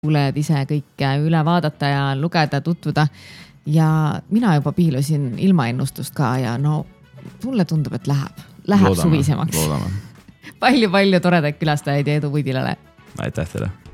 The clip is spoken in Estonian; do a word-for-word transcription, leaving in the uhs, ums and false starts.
kuulejad ise kõik üle vaadata ja lugeda, tutvuda. Ja mina juba piilusin ilmaennustust ka ja no mulle tundub, et läheb. Läheb loodame, suvisemaks. Loodame. Palju-palju toredaid külastajaid ja edu Võidilale. Aitäh teile.